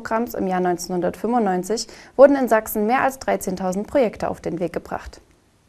Förderprogramms im Jahr 1995 wurden in Sachsen mehr als 13.000 Projekte auf den Weg gebracht.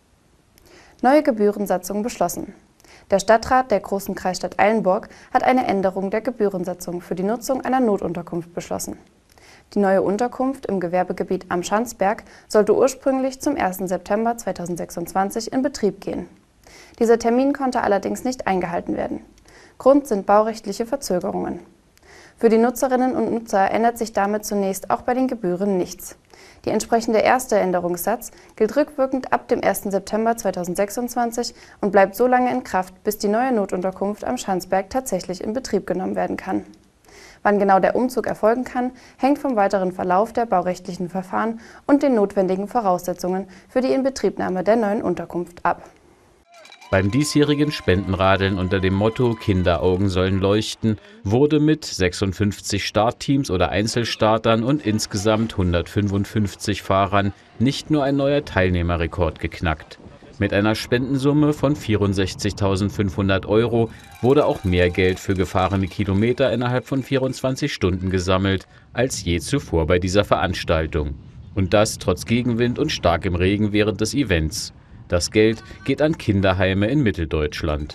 Neue Gebührensatzung beschlossen. Der Stadtrat der großen Kreisstadt Eilenburg hat eine Änderung der Gebührensatzung für die Nutzung einer Notunterkunft beschlossen. Die neue Unterkunft im Gewerbegebiet am Schanzberg sollte ursprünglich zum 1. September 2026 in Betrieb gehen. Dieser Termin konnte allerdings nicht eingehalten werden. Grund sind baurechtliche Verzögerungen. Für die Nutzerinnen und Nutzer ändert sich damit zunächst auch bei den Gebühren nichts. Die entsprechende erste Änderungssatz gilt rückwirkend ab dem 1. September 2026 und bleibt so lange in Kraft, bis die neue Notunterkunft am Schanzberg tatsächlich in Betrieb genommen werden kann. Wann genau der Umzug erfolgen kann, hängt vom weiteren Verlauf der baurechtlichen Verfahren und den notwendigen Voraussetzungen für die Inbetriebnahme der neuen Unterkunft ab. Beim diesjährigen Spendenradeln unter dem Motto »Kinderaugen sollen leuchten« wurde mit 56 Startteams oder Einzelstartern und insgesamt 155 Fahrern nicht nur ein neuer Teilnehmerrekord geknackt. Mit einer Spendensumme von 64.500 € wurde auch mehr Geld für gefahrene Kilometer innerhalb von 24 Stunden gesammelt als je zuvor bei dieser Veranstaltung. Und das trotz Gegenwind und starkem Regen während des Events. Das Geld geht an Kinderheime in Mitteldeutschland.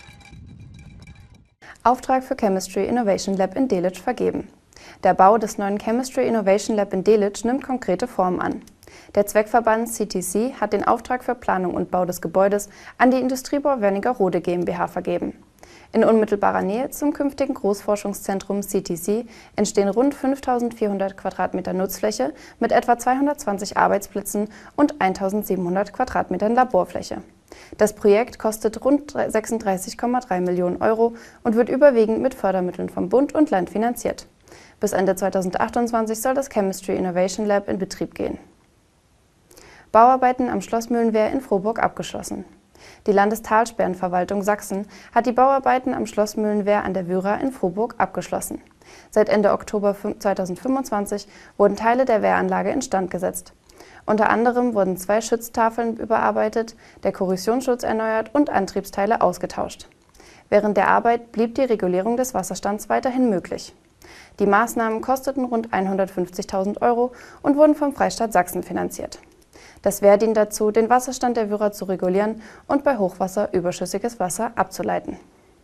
Auftrag für Chemistry Innovation Lab in Delitzsch vergeben. Der Bau des neuen Chemistry Innovation Lab in Delitzsch nimmt konkrete Form an. Der Zweckverband CTC hat den Auftrag für Planung und Bau des Gebäudes an die Industriebau Wernigerode GmbH vergeben. In unmittelbarer Nähe zum künftigen Großforschungszentrum CTC entstehen rund 5.400 Quadratmeter Nutzfläche mit etwa 220 Arbeitsplätzen und 1.700 Quadratmetern Laborfläche. Das Projekt kostet rund 36,3 Millionen € und wird überwiegend mit Fördermitteln vom Bund und Land finanziert. Bis Ende 2028 soll das Chemistry Innovation Lab in Betrieb gehen. Bauarbeiten am Schloss Mühlenwehr in Frohburg abgeschlossen. Die Landestalsperrenverwaltung Sachsen hat die Bauarbeiten am Schloss Mühlenwehr an der Wyra in Frohburg abgeschlossen. Seit Ende Oktober 2025 wurden Teile der Wehranlage instand gesetzt. Unter anderem wurden 2 Schütztafeln überarbeitet, der Korrosionsschutz erneuert und Antriebsteile ausgetauscht. Während der Arbeit blieb die Regulierung des Wasserstands weiterhin möglich. Die Maßnahmen kosteten rund 150.000 € und wurden vom Freistaat Sachsen finanziert. Das Wehr dient dazu, den Wasserstand der Wyra zu regulieren und bei Hochwasser überschüssiges Wasser abzuleiten.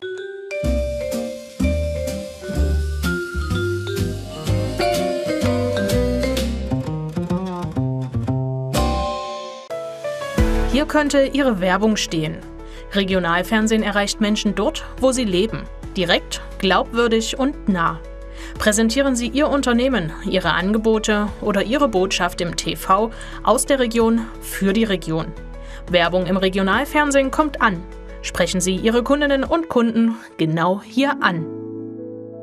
Hier könnte Ihre Werbung stehen. Regionalfernsehen erreicht Menschen dort, wo sie leben. Direkt, glaubwürdig und nah. Präsentieren Sie Ihr Unternehmen, Ihre Angebote oder Ihre Botschaft im TV aus der Region für die Region. Werbung im Regionalfernsehen kommt an. Sprechen Sie Ihre Kundinnen und Kunden genau hier an.